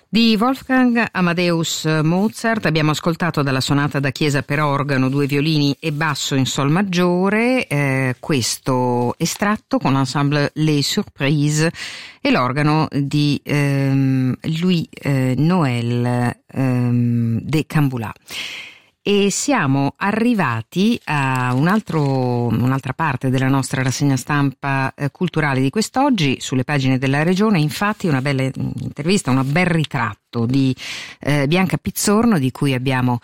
Di Wolfgang Amadeus Mozart abbiamo ascoltato dalla sonata da chiesa per organo, due violini e basso in sol maggiore, questo estratto con l'ensemble Les Surprises e l'organo di Louis Noël de Camboulat. E siamo arrivati a un'altra parte della nostra rassegna stampa culturale di quest'oggi. Sulle pagine della Regione, infatti, una bella intervista, un bel ritratto di Bianca Pizzorno, di cui abbiamo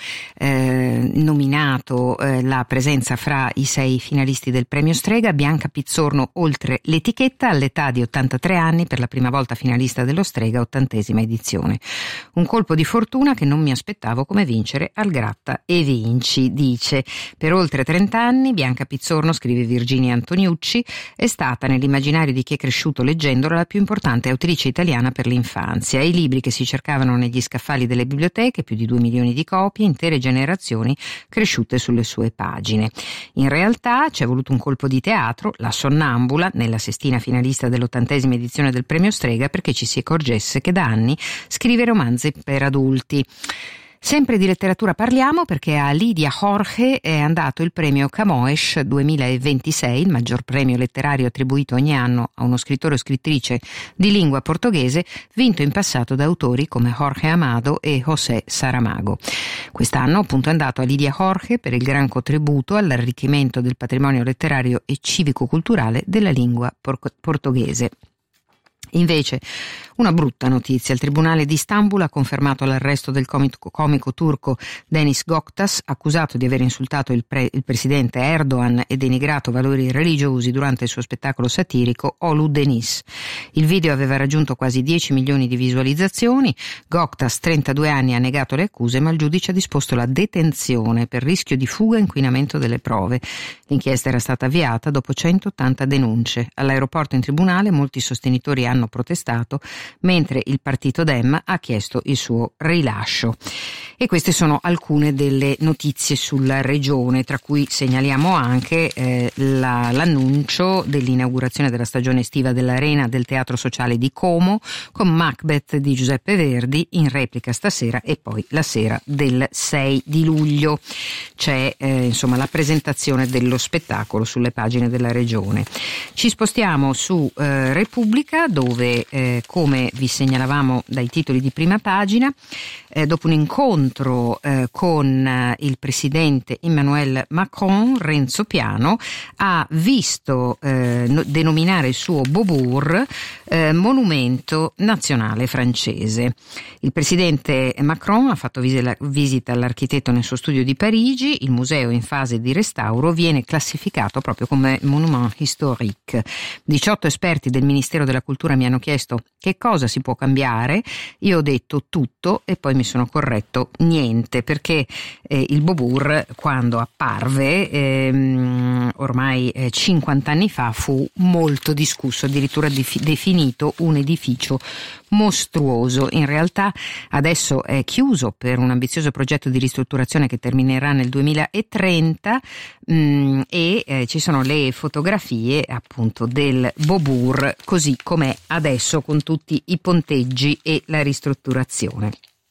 nominato la presenza fra i 6 finalisti del premio Strega. Bianca Pizzorno, oltre l'etichetta, all'età di 83 anni, per la prima volta finalista dello Strega, 80ª edizione. Un colpo di fortuna che non mi aspettavo come vincere al Gratta e Vinci, dice. Per oltre 30 anni Bianca Pizzorno, scrive Virginia Antoniucci, è stata nell'immaginario di chi è cresciuto leggendola la più importante autrice italiana per l'infanzia. I libri che si cercavano negli scaffali delle biblioteche, più di 2 milioni di copie, intere generazioni cresciute sulle sue pagine. In realtà ci è voluto un colpo di teatro, La Sonnambula, nella sestina finalista dell'80ª edizione del premio Strega, perché ci si accorgesse che da anni scrive romanzi per adulti. Sempre di letteratura parliamo perché a Lidia Jorge è andato il premio Camões 2026, il maggior premio letterario attribuito ogni anno a uno scrittore o scrittrice di lingua portoghese, vinto in passato da autori come Jorge Amado e José Saramago. Quest'anno appunto è andato a Lidia Jorge per il gran contributo all'arricchimento del patrimonio letterario e civico-culturale della lingua portoghese. Invece, una brutta notizia. Il Tribunale di Istanbul ha confermato l'arresto del comico turco Deniz Göktaş, accusato di aver insultato il presidente Erdogan e denigrato valori religiosi durante il suo spettacolo satirico Olu Deniz. Il video aveva raggiunto quasi 10 milioni di visualizzazioni. Göktaş, 32 anni, ha negato le accuse, ma il giudice ha disposto la detenzione per rischio di fuga e inquinamento delle prove. L'inchiesta era stata avviata dopo 180 denunce. All'aeroporto in tribunale molti sostenitori hanno protestato, mentre il partito Dem ha chiesto il suo rilascio. E queste sono alcune delle notizie sulla regione, tra cui segnaliamo anche l'annuncio dell'inaugurazione della stagione estiva dell'Arena del Teatro Sociale di Como con Macbeth di Giuseppe Verdi in replica stasera e poi la sera del 6 di luglio. C'è la presentazione dello spettacolo sulle pagine della regione. Ci spostiamo su Repubblica, dove come vi segnalavamo dai titoli di prima pagina, dopo un incontro con il presidente Emmanuel Macron, Renzo Piano ha visto denominare il suo Beaubourg monumento nazionale francese. Il presidente Macron ha fatto visita all'architetto nel suo studio di Parigi. Il museo in fase di restauro viene classificato proprio come monument historique. 18 esperti del Ministero della Cultura mi hanno chiesto che cosa si può cambiare. Io ho detto tutto e poi mi sono corretto niente, perché il Beaubourg, quando apparve ormai 50 anni fa, fu molto discusso, addirittura definito un edificio mostruoso. In realtà adesso è chiuso per un ambizioso progetto di ristrutturazione che terminerà nel 2030 e ci sono le fotografie appunto del Beaubourg così com'è adesso, con tutti i ponteggi e la ristrutturazione.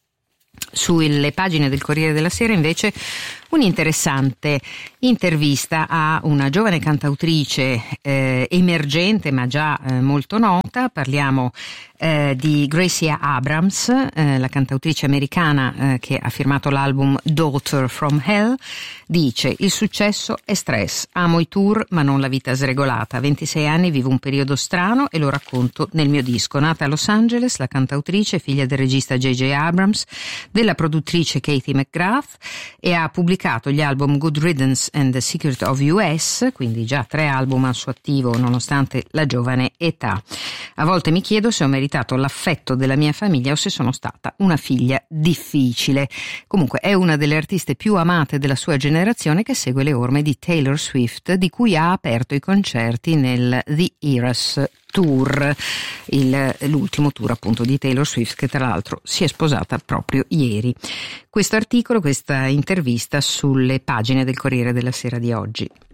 Sulle pagine del Corriere della Sera invece un'interessante intervista a una giovane cantautrice emergente ma già molto nota. Parliamo di Gracia Abrams, la cantautrice americana che ha firmato l'album Daughter from Hell. Dice: il successo è stress, amo i tour ma non la vita sregolata, a 26 anni vivo un periodo strano e lo racconto nel mio disco. Nata a Los Angeles, la cantautrice, figlia del regista J.J. Abrams, della produttrice Katie McGrath, e ha pubblicato gli album Good Riddance and The Secret of US, quindi già 3 album al suo attivo nonostante la giovane età. A volte mi chiedo se ho meritato l'affetto della mia famiglia o se sono stata una figlia difficile. Comunque è una delle artiste più amate della sua generazione, che segue le orme di Taylor Swift, di cui ha aperto i concerti nel The Eras Tour, l'ultimo tour appunto di Taylor Swift, che tra l'altro si è sposata proprio ieri. Questo articolo, questa intervista sulle pagine del Corriere della Sera di oggi.